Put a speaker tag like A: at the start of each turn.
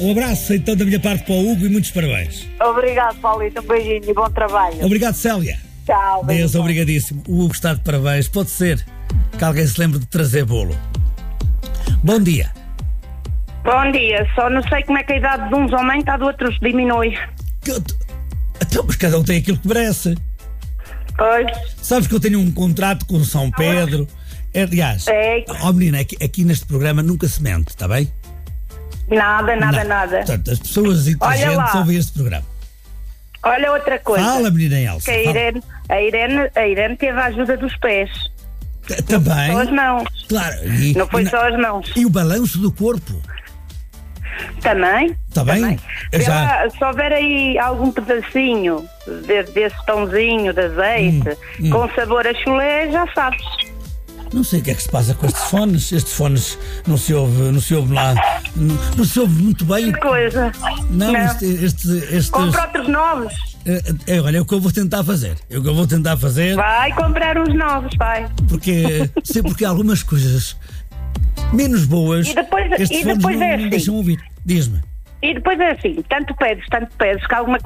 A: Um abraço então da minha parte para o Hugo e muitos parabéns.
B: Obrigado, Paulito. Um beijinho e bom trabalho.
A: Obrigado, Célia.
B: Tchau.
A: Deus, obrigadíssimo. O Hugo está de parabéns. Pode ser que alguém se lembre de trazer bolo. Bom dia.
C: Bom dia, só não sei como é que a idade de uns aumenta, a de outros diminui.
A: Então, mas cada um tem aquilo que merece.
C: Pois.
A: Sabes que eu tenho um contrato com São Pedro. Aliás, menina, aqui neste programa nunca se mente, está bem?
C: Nada.
A: Portanto, as pessoas inteligentes ouvem este programa.
C: Olha outra coisa.
A: Fala, menina Elsa.
C: Que a Irene teve a ajuda dos pés.
A: Também.
C: Só as mãos.
A: Claro.
C: Não foi só as mãos.
A: E o balanço do corpo.
C: Também.
A: Está bem?
C: Se houver aí algum pedacinho desse pãozinho de azeite com sabor a chulé, já sabes.
A: Não sei o que é que se passa com estes fones. Estes fones não se ouve lá. Não se ouve muito bem.
C: Que coisa.
A: Não.
C: Compra outros novos.
A: Olha, é o que eu vou tentar fazer.
C: Vai comprar uns novos, vai.
A: Porque há algumas coisas menos boas.
C: E depois
A: estes fones não deixam ouvir. Diz-me.
C: E depois é assim, tanto pedes que alguma